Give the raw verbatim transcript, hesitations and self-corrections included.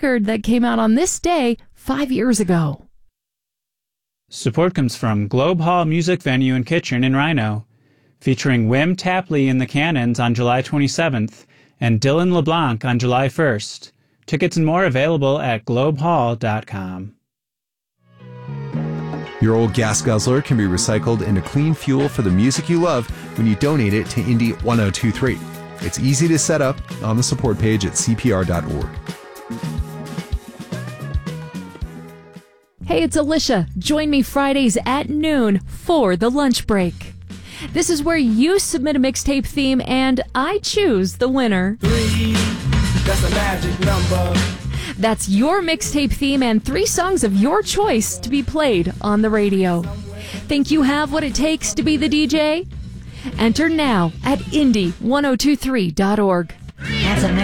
record that came out on this day five years ago. Support comes from Globe Hall Music Venue in Kitchen in Rhino, featuring Wim Tapley and the Cannons on July twenty-seventh and Dylan LeBlanc on July first. Tickets and more available at globe hall dot com. Your old gas guzzler can be recycled into clean fuel for the music you love when you donate it to Indy one oh two three. It's easy to set up on the support page at c p r dot org. Hey, it's Alicia. Join me Fridays at noon for the lunch break. This is where you submit a mixtape theme and I choose the winner. Three, that's a magic number. That's your mixtape theme and three songs of your choice to be played on the radio. Think you have what it takes to be the D J? Enter now at indy ten twenty-three dot org. That's a